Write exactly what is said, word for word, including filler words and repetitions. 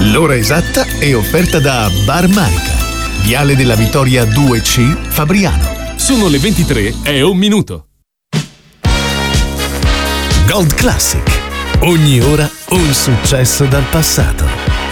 L'ora esatta è offerta da Bar Marica, Viale della Vittoria due C, Fabriano. Sono le ventitré e un minuto. Gold Classic. Ogni ora un successo dal passato.